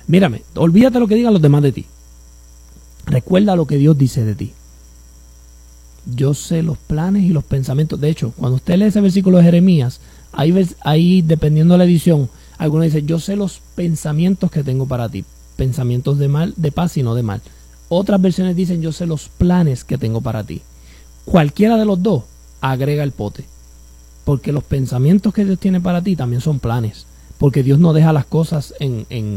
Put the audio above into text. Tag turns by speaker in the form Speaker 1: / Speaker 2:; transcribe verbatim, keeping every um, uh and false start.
Speaker 1: Mírame, olvídate lo que digan los demás de ti. Recuerda lo que Dios dice de ti. Yo sé los planes y los pensamientos. De hecho, cuando usted lee ese versículo de Jeremías, ahí, ahí dependiendo de la edición, algunos dicen, yo sé los pensamientos que tengo para ti. Pensamientos de mal, de paz y no de mal. Otras versiones dicen, yo sé los planes que tengo para ti. Cualquiera de los dos agrega el pote. Porque los pensamientos que Dios tiene para ti también son planes. Porque Dios no deja las cosas en, en